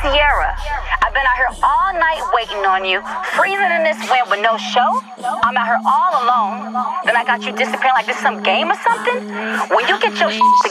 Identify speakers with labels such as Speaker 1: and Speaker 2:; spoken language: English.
Speaker 1: Sierra, I've been out here all night waiting on you, freezing in this wind with no show. I'm out here all alone. Then I got you disappearing like this some game or something. When you get your